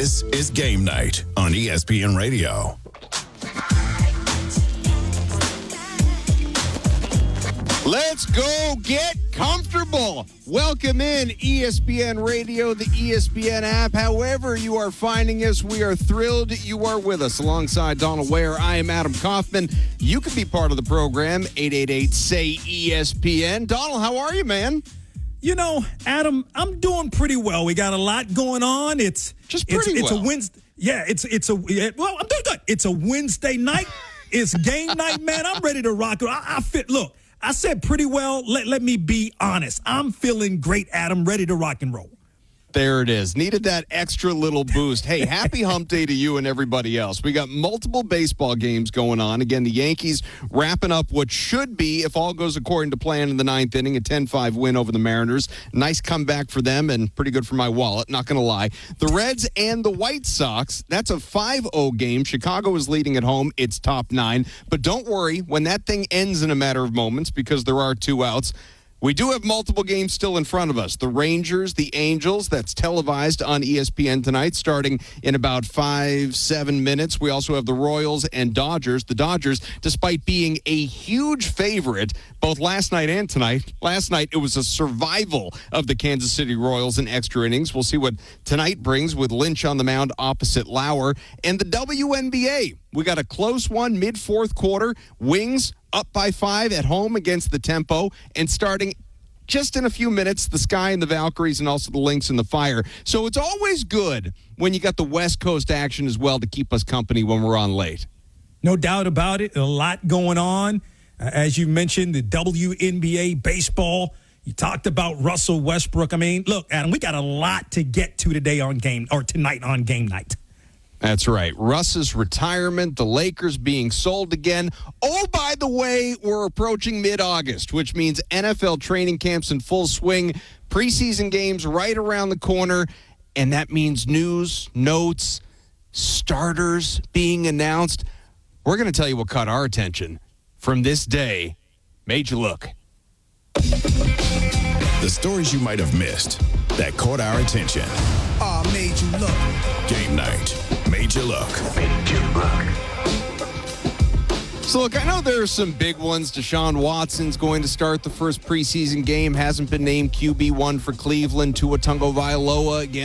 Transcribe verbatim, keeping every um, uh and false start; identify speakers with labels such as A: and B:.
A: This is Game Night on E S P N Radio.
B: Let's go get comfortable. Welcome in E S P N Radio, the E S P N app. However you are finding us, we are thrilled you are with us. Alongside Donald Ware, I am Adam Kaufman. You can be part of the program, eight eight eight, S A Y, E S P N. Donald, how are you, man?
C: You know, Adam, I'm doing pretty well. We got a lot going on. It's
B: just pretty
C: it's, it's
B: well.
C: a Wednesday. Yeah, it's it's a well. I'm doing good. It's a Wednesday night. It's game night, man. I'm ready to rock. I, I fit. Look, I said pretty well. Let let me be honest. I'm feeling great, Adam. Ready to rock and roll.
B: There it is. Needed that extra little boost. Hey, happy hump day to you and everybody else. We got multiple baseball games going on. Again, the Yankees wrapping up what should be, if all goes according to plan in the ninth inning, a ten five win over the Mariners. Nice comeback for them and pretty good for my wallet, not going to lie. The Reds and the White Sox, that's a five oh game. Chicago is leading at home. It's top nine. But don't worry, when that thing ends in a matter of moments, because there are two outs, we do have multiple games still in front of us. The Rangers, the Angels, that's televised on E S P N tonight, starting in about five, seven minutes. We also have the Royals and Dodgers. The Dodgers, despite being a huge favorite, both last night and tonight, last night it was a survival of the Kansas City Royals in extra innings. We'll see what tonight brings with Lynch on the mound opposite Lauer. And the W N B A, we got a close one mid-fourth quarter. Wings up by five at home against the Tempo, and starting just in a few minutes, the Sky and the Valkyries, and also the Lynx and the Fire. So it's always good when you got the West Coast action as well to keep us company when we're on late.
C: No doubt about it. A lot going on. Uh, as you mentioned, the W N B A baseball. You talked about Russell Westbrook. I mean, look, Adam, we got a lot to get to today on game, or tonight on game night.
B: That's right. Russ's retirement, the Lakers being sold again. Oh, by the way, we're approaching mid-August, which means N F L training camps in full swing, preseason games right around the corner, and that means news, notes, starters being announced. We're going to tell you what caught our attention from this day. Made you look.
A: The stories you might have missed that caught our attention.
D: Oh, made you look.
A: Game Night. Made you look.
D: Made you look.
B: So, look, I know there are some big ones. Deshaun Watson's going to start the first preseason game. Hasn't been named Q B one for Cleveland. Tua Tagovailoa again.